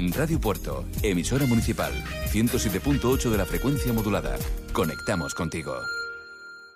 Radio Puerto, emisora municipal, 107.8 de la frecuencia modulada. Conectamos contigo.